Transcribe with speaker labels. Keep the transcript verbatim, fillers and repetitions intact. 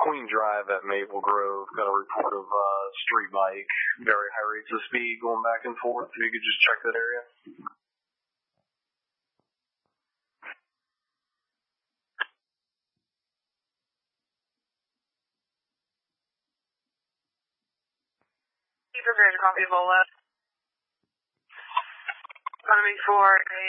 Speaker 1: Queen Drive at Maple Grove. Got a report of uh, street bike, very high rates of speed going back and forth. If you could just check that area.
Speaker 2: Keep prepared to copy Vola. Coming for a